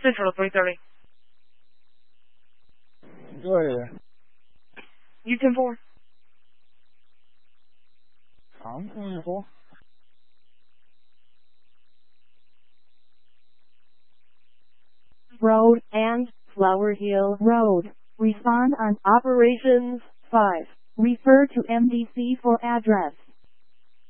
Central 330. Go ahead. U-10-4. I'm 24. Road and Flower Hill Road. Respond on Operations 5. Refer to MDC for address.